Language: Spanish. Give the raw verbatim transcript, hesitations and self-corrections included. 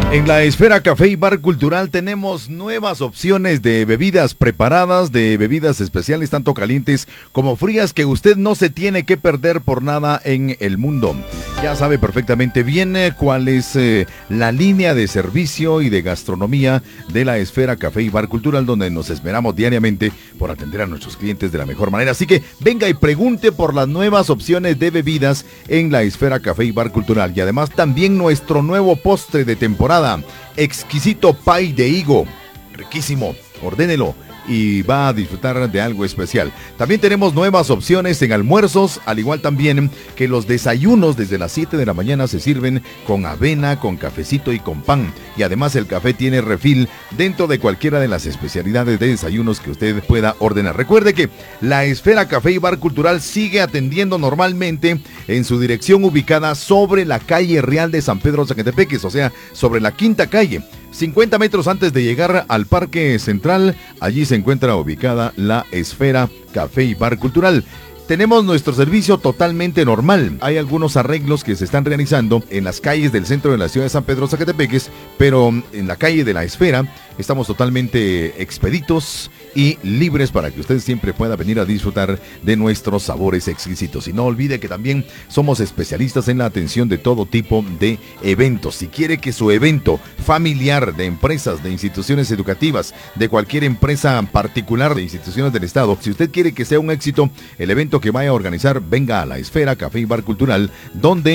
En la Esfera Café y Bar Cultural tenemos nuevas opciones de bebidas preparadas, de bebidas especiales, tanto calientes como frías, que usted no se tiene que perder por nada en el mundo. Ya sabe perfectamente bien eh, cuál es eh, la línea de servicio y de gastronomía de la Esfera Café y Bar Cultural, donde nos esmeramos diariamente por atender a nuestros clientes de la mejor manera. Así que venga y pregunte por las nuevas opciones de bebidas en la Esfera Café y Bar Cultural. Y además también nuestro nuevo postre de temporada, exquisito pie de higo, riquísimo, ordénelo y va a disfrutar de algo especial. También tenemos nuevas opciones en almuerzos, al igual también que los desayunos desde las siete de la mañana se sirven con avena, con cafecito y con pan. Y además el café tiene refil dentro de cualquiera de las especialidades de desayunos que usted pueda ordenar. Recuerde que la Esfera Café y Bar Cultural sigue atendiendo normalmente en su dirección ubicada sobre la calle Real de San Pedro Zacatepeques, o sea, sobre la quinta calle. cincuenta metros antes de llegar al Parque Central, allí se encuentra ubicada la Esfera Café y Bar Cultural. Tenemos nuestro servicio totalmente normal. Hay algunos arreglos que se están realizando en las calles del centro de la ciudad de San Pedro Zacatepeques, pero en la calle de la Esfera estamos totalmente expeditos y libres para que usted siempre pueda venir a disfrutar de nuestros sabores exquisitos. Y no olvide que también somos especialistas en la atención de todo tipo de eventos. Si quiere que su evento familiar, de empresas, de instituciones educativas, de cualquier empresa particular, de instituciones del Estado, si usted quiere que sea un éxito el evento que vaya a organizar, venga a la Esfera Café y Bar Cultural, donde